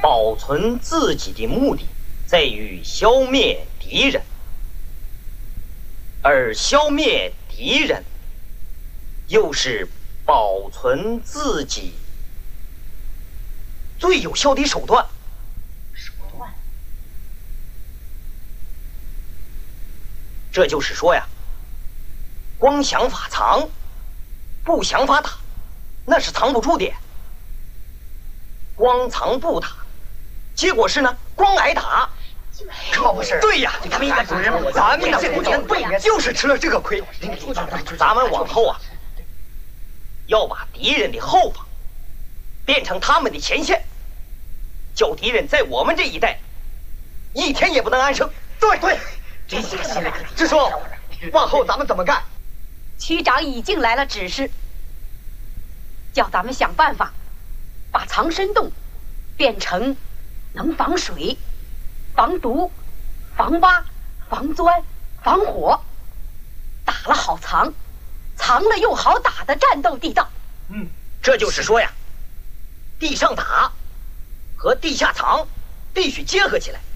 保存自己的目的在于消灭敌人，而消灭敌人又是保存自己最有效的手段。这就是说呀，光想法藏，不想法打，那是藏不住的。光藏不打，结果是呢，光挨打。 可不是。 对呀， 咱们这股劲对呀，就是吃了这个亏。 咱们往后啊，要把敌人的后方变成他们的前线，叫敌人在我们这一带一天也不能安生。 对，真是个新来的。支书，往后咱们怎么干？ 区长已经来了指示，叫咱们想办法把藏身洞变成能防水、防毒、防挖、防钻、防火，打了好藏，藏了又好打的战斗地道。 这就是说呀，地上打和地下藏必须结合起来。